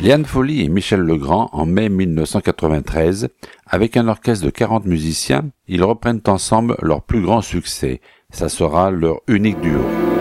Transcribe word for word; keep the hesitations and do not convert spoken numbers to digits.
Liane Folly et Michel Legrand en mai mille neuf cent quatre-vingt-treize. Avec un orchestre de quarante musiciens, ils reprennent ensemble leur plus grand succès. Ça sera leur unique duo.